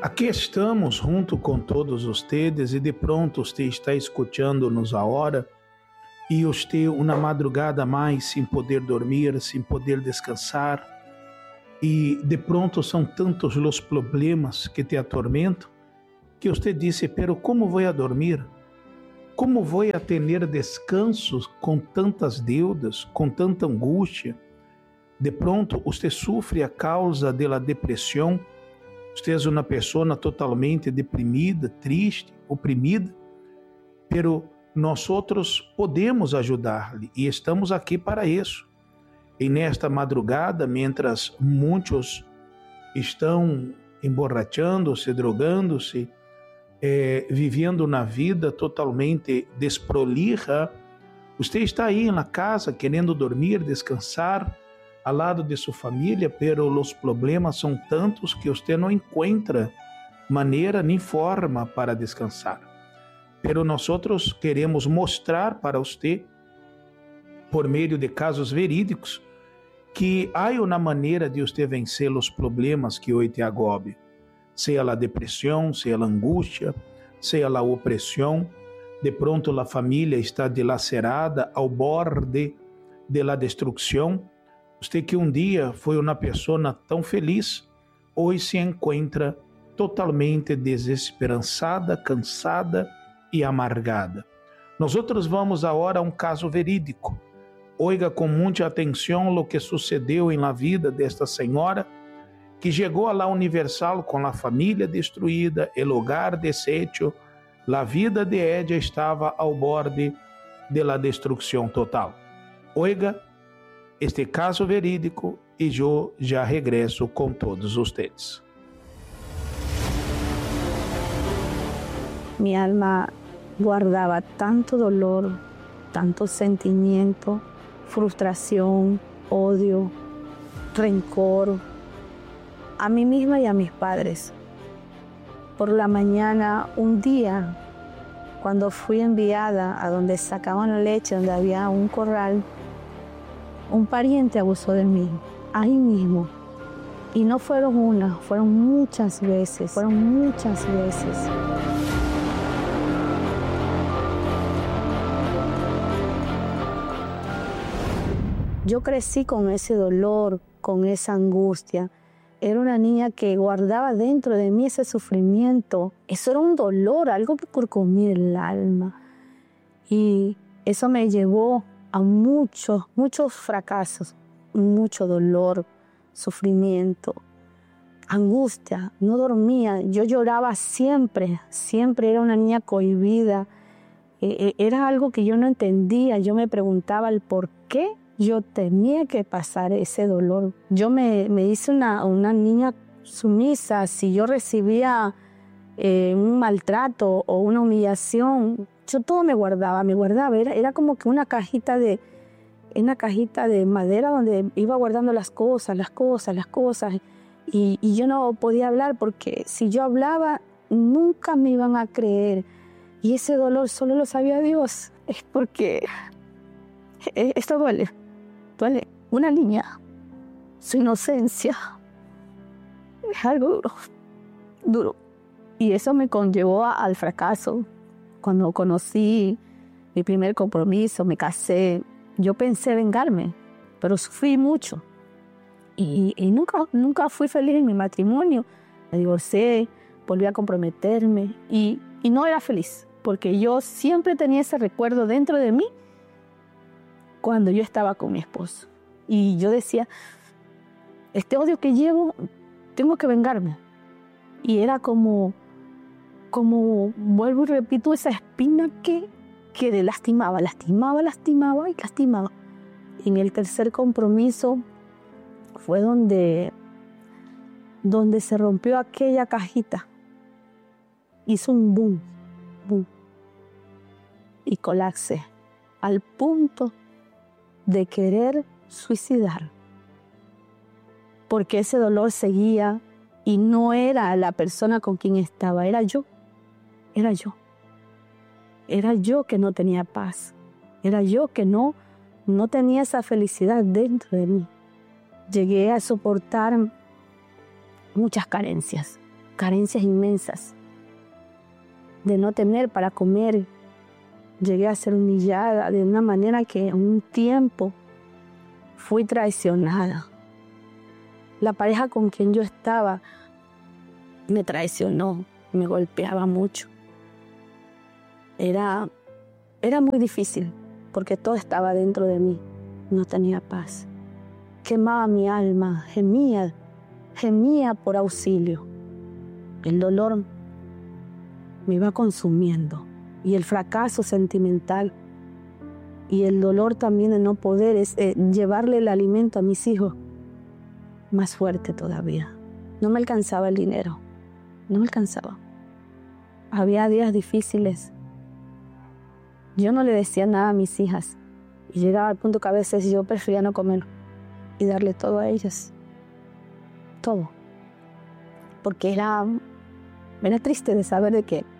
Aqui estamos junto com todos vocês e de pronto você está escutando-nos agora e você uma madrugada mais sem poder dormir, sem poder descansar e de pronto são tantos os problemas que te atormentam que você disse, pero como vou a dormir? Como vou a ter descansos com tantas deudas, com tanta angústia? De pronto você sofre a causa da depressão. Você é uma pessoa totalmente deprimida, triste, oprimida, pero nós outros podemos ajudar-lhe e estamos aqui para isso. E nesta madrugada, mientras muitos estão emborrachando-se, drogando-se, vivendo na vida totalmente desprolija, você está aí na casa querendo dormir, descansar, ao lado de sua família, pero os problemas são tantos que você não encontra maneira nem forma para descansar. Pero nós queremos mostrar para você, por meio de casos verídicos, que há uma maneira de você vencer os problemas que hoje te agobiam, seja a depressão, seja a angústia, seja a opressão. De pronto a família está dilacerada ao borde da destruição. Você que dia foi uma pessoa tão feliz, hoje se encontra totalmente desesperançada, cansada e amargada. Nós vamos agora a um caso verídico. Oiga com muita atenção o que sucedeu na vida desta senhora, que chegou à Universal com a família destruída, o hogar deshecho, a vida de ella estava ao borde da destruição total. Oiga este caso verídico e eu já regresso com todos vocês. Mi alma guardaba tanto dolor, tanto sentimiento, frustración, odio, rencor a mí misma y a mis padres. Por la mañana, un día, cuando fui enviada a donde sacaban leche, donde había un corral, un pariente abusó de mí, ahí mismo. Y no fueron una, fueron muchas veces. Yo crecí con ese dolor, con esa angustia. Era una niña que guardaba dentro de mí ese sufrimiento. Eso era un dolor, algo que carcomía el alma. Y eso me llevó a muchos fracasos, mucho dolor, sufrimiento, angustia. No dormía, yo lloraba siempre era una niña cohibida. Era algo que yo no entendía, yo me preguntaba el por qué yo tenía que pasar ese dolor. Yo me hice una niña sumisa. Si yo recibía un maltrato o una humillación, yo todo me guardaba. Era como que una cajita de madera donde iba guardando las cosas. Y yo no podía hablar porque si yo hablaba, nunca me iban a creer. Y ese dolor solo lo sabía Dios. Es porque esto duele. Una niña, su inocencia, es algo duro. Y eso me conllevó al fracaso. Cuando conocí mi primer compromiso, me casé, yo pensé vengarme, pero sufrí mucho. Y nunca fui feliz en mi matrimonio. Me divorcié, volví a comprometerme y no era feliz, porque yo siempre tenía ese recuerdo dentro de mí cuando yo estaba con mi esposo. Y yo decía, este odio que llevo, tengo que vengarme. Y era como vuelvo y repito, esa espina que le lastimaba. En el tercer compromiso fue donde se rompió aquella cajita. Hizo un boom. Y colapsé al punto de querer suicidar. Porque ese dolor seguía y no era la persona con quien estaba, era yo. Era yo que no tenía paz. Era yo que no tenía esa felicidad dentro de mí. Llegué a soportar muchas carencias. carencias inmensas, de no tener para comer. Llegué a ser humillada de una manera que en un tiempo fui traicionada. La pareja con quien yo estaba me traicionó, me golpeaba mucho. Era muy difícil porque todo estaba dentro de mí. No tenía paz. Quemaba mi alma, gemía por auxilio. El dolor me iba consumiendo y el fracaso sentimental y el dolor también de no poder llevarle el alimento a mis hijos, más fuerte todavía. No me alcanzaba el dinero, no me alcanzaba. Había días difíciles. Yo no le decía nada a mis hijas y llegaba al punto que a veces yo prefería no comer y darle todo a ellas, todo, porque era triste de saber de que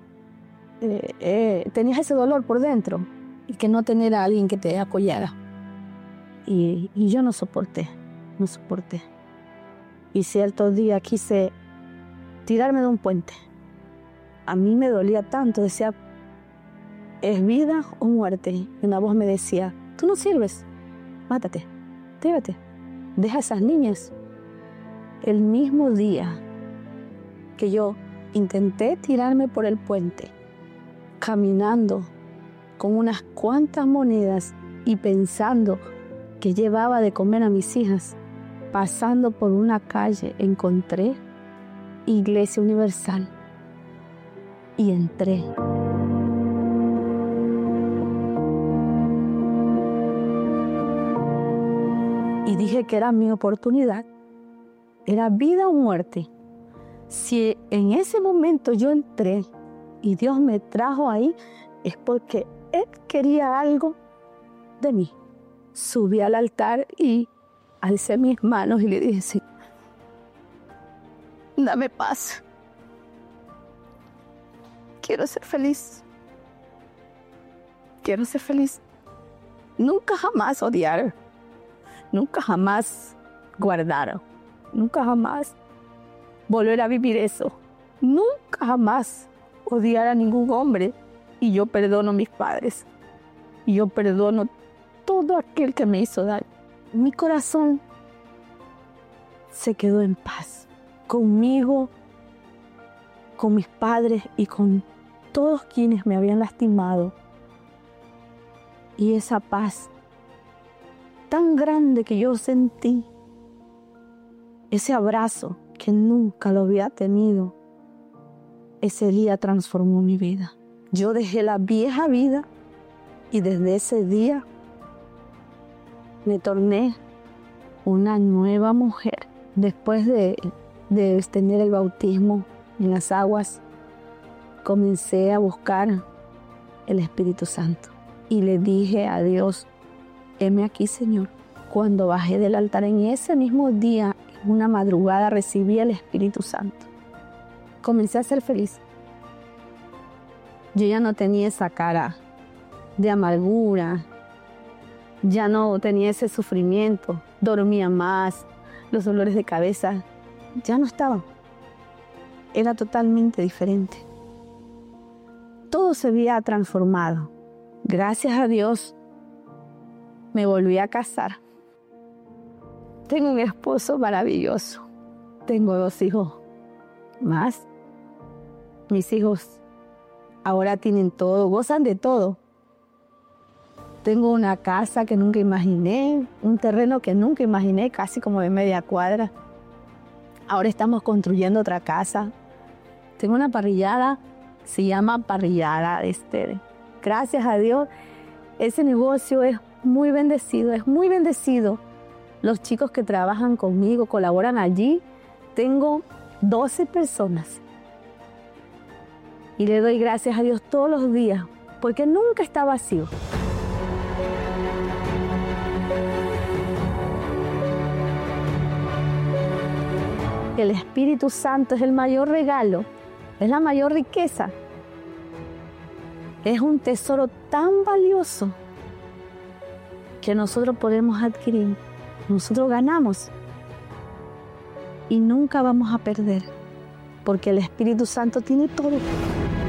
tenías ese dolor por dentro y que no tener a alguien que te apoyara. Y yo no soporté. Y ciertos días quise tirarme de un puente. A mí me dolía tanto, decía, ¿es vida o muerte? Y una voz me decía, tú no sirves, mátate, tírate, deja a esas niñas. El mismo día que yo intenté tirarme por el puente, caminando con unas cuantas monedas y pensando que llevaba de comer a mis hijas, pasando por una calle encontré Iglesia Universal y entré. Y dije que era mi oportunidad, era vida o muerte. Si en ese momento yo entré y Dios me trajo ahí, es porque Él quería algo de mí. Subí al altar y alcé mis manos y le dije, sí, dame paz. Quiero ser feliz. Quiero ser feliz. Nunca jamás odiar. Nunca jamás guardar. Nunca jamás volver a vivir eso. Nunca jamás odiar a ningún hombre. Y yo perdono a mis padres. Y yo perdono todo aquel que me hizo daño. Mi corazón se quedó en paz. Conmigo, con mis padres y con todos quienes me habían lastimado. Y esa paz tan grande que yo sentí, ese abrazo que nunca lo había tenido, ese día transformó mi vida. Yo dejé la vieja vida y desde ese día me torné una nueva mujer. Después de tener el bautismo en las aguas, comencé a buscar el Espíritu Santo y le dije a Dios, heme aquí, Señor. Cuando bajé del altar en ese mismo día, en una madrugada, recibí el Espíritu Santo. Comencé a ser feliz. Yo ya no tenía esa cara de amargura, ya no tenía ese sufrimiento, dormía más, los dolores de cabeza ya no estaban. Era totalmente diferente. Todo se había transformado. Gracias a Dios, me volví a casar. Tengo un esposo maravilloso. Tengo 2 hijos más. Mis hijos ahora tienen todo, gozan de todo. Tengo una casa que nunca imaginé, un terreno que nunca imaginé, casi como de media cuadra. Ahora estamos construyendo otra casa. Tengo una parrillada, se llama Parrillada Esther. Gracias a Dios, ese negocio es muy bendecido, es muy bendecido. Los chicos que trabajan conmigo, colaboran allí. Tengo 12 personas. Y le doy gracias a Dios todos los días, porque nunca está vacío. El Espíritu Santo es el mayor regalo, es la mayor riqueza. Es un tesoro tan valioso que nosotros podemos adquirir. Nosotros ganamos y nunca vamos a perder. porque el Espíritu Santo tiene todo.